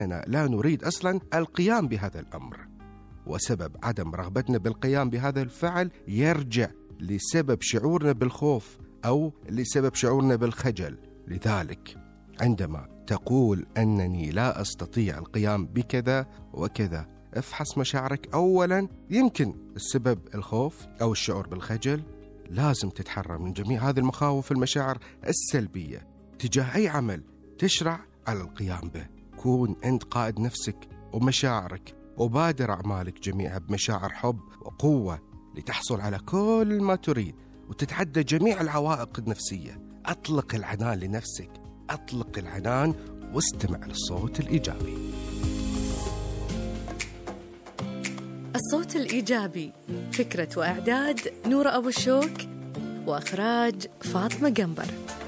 أننا لا نريد أصلا القيام بهذا الأمر، وسبب عدم رغبتنا بالقيام بهذا الفعل يرجع لسبب شعورنا بالخوف أو لسبب شعورنا بالخجل. لذلك عندما تقول أنني لا أستطيع القيام بكذا وكذا، افحص مشاعرك أولا. يمكن السبب الخوف أو الشعور بالخجل. لازم تتحرر من جميع هذه المخاوف المشاعر السلبية تجاه أي عمل تشرع على القيام به. كون أنت قائد نفسك ومشاعرك، وبادر أعمالك جميعها بمشاعر حب وقوة لتحصل على كل ما تريد وتتحدى جميع العوائق النفسية. أطلق العنان لنفسك، أطلق العنان واستمع للصوت الإيجابي. الصوت الإيجابي، فكرة وإعداد نورة أبو الشوك، وإخراج فاطمة قنبر.